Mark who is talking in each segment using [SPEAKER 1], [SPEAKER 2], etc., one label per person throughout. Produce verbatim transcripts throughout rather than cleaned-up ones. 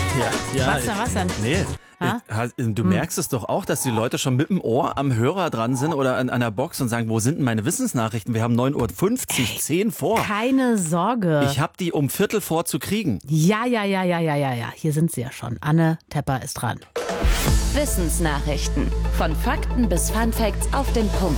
[SPEAKER 1] Ja, ja,
[SPEAKER 2] Was denn, was denn?
[SPEAKER 1] Nee.
[SPEAKER 2] Ha?
[SPEAKER 1] Ich- Du merkst es doch auch, dass die Leute schon mit dem Ohr am Hörer dran sind oder an einer Box und sagen, wo sind denn meine Wissensnachrichten? Wir haben neun Uhr fünfzig, zehn vor.
[SPEAKER 2] Keine Sorge.
[SPEAKER 1] Ich habe die um Viertel vor zu kriegen.
[SPEAKER 2] Ja, ja, ja, ja, ja, ja, ja. Hier sind sie ja schon. Anne Tepper ist dran.
[SPEAKER 3] Wissensnachrichten. Von Fakten bis Funfacts auf den Punkt.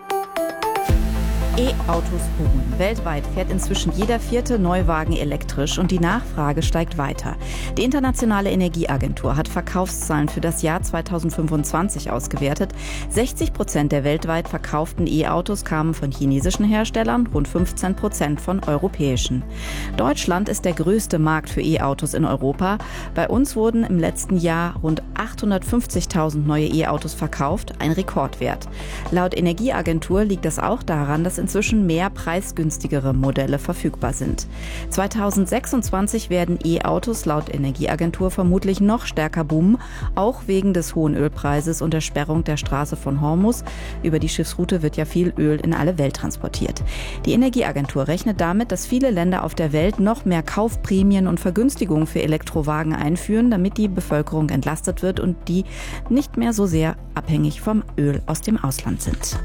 [SPEAKER 4] E-Autos boomen. Weltweit fährt inzwischen jeder vierte Neuwagen elektrisch und die Nachfrage steigt weiter. Die Internationale Energieagentur hat Verkaufszahlen für das Jahr zweitausendfünfundzwanzig ausgewertet. sechzig Prozent der weltweit verkauften E-Autos kamen von chinesischen Herstellern, rund fünfzehn Prozent von europäischen. Deutschland ist der größte Markt für E-Autos in Europa. Bei uns wurden im letzten Jahr rund achthundertfünfzigtausend neue E-Autos verkauft, ein Rekordwert. Laut Energieagentur liegt das auch daran, dass inzwischen mehr preisgünstigere Modelle verfügbar sind. zweitausendsechsundzwanzig werden E-Autos laut Energieagentur vermutlich noch stärker boomen, auch wegen des hohen Ölpreises und der Sperrung der Straße von Hormuz. Über die Schiffsroute wird ja viel Öl in alle Welt transportiert. Die Energieagentur rechnet damit, dass viele Länder auf der Welt noch mehr Kaufprämien und Vergünstigungen für Elektrowagen einführen, damit die Bevölkerung entlastet wird und die nicht mehr so sehr abhängig vom Öl aus dem Ausland sind.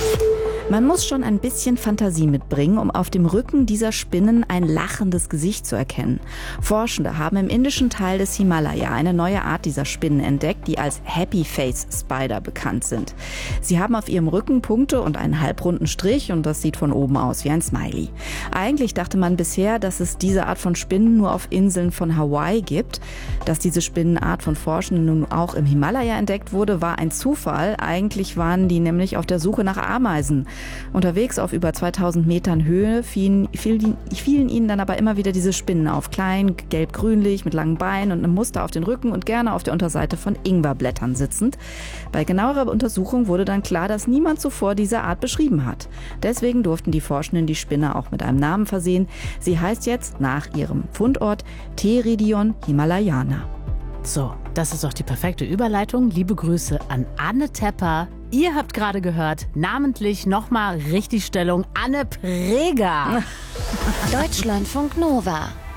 [SPEAKER 4] Man muss schon ein bisschen Fantasie mitbringen, um auf dem Rücken dieser Spinnen ein lachendes Gesicht zu erkennen. Forschende haben im indischen Teil des Himalaya eine neue Art dieser Spinnen entdeckt, die als Happy Face Spider bekannt sind. Sie haben auf ihrem Rücken Punkte und einen halbrunden Strich und das sieht von oben aus wie ein Smiley. Eigentlich dachte man bisher, dass es diese Art von Spinnen nur auf Inseln von Hawaii gibt. Dass diese Spinnenart von Forschenden nun auch im Himalaya entdeckt wurde, war ein Zufall. Eigentlich waren die nämlich auf der Suche nach Ameisen. Unterwegs auf über zweitausend Metern Höhe fielen, fielen, fielen ihnen dann aber immer wieder diese Spinnen auf. Klein, gelb-grünlich, mit langen Beinen und einem Muster auf den Rücken und gerne auf der Unterseite von Ingwerblättern sitzend. Bei genauerer Untersuchung wurde dann klar, dass niemand zuvor diese Art beschrieben hat. Deswegen durften die Forschenden die Spinne auch mit einem Namen versehen. Sie heißt jetzt nach ihrem Fundort Pteridion himalayana.
[SPEAKER 2] So, das ist doch die perfekte Überleitung. Liebe Grüße an Anne Tepper. Ihr habt gerade gehört, namentlich nochmal Richtigstellung, Anne Preger.
[SPEAKER 3] Deutschlandfunk Nova.